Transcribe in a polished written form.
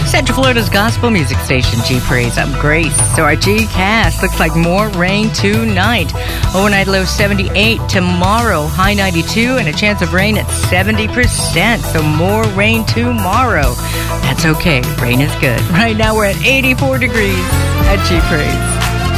Central Florida's gospel music station, G Praise. I'm Grace. So our G-Cast looks like more rain tonight. Overnight low 78. Tomorrow, high 92, and a chance of rain at 70%. So more rain tomorrow. That's okay. Rain is good. Right now we're at 84 degrees at G Praise.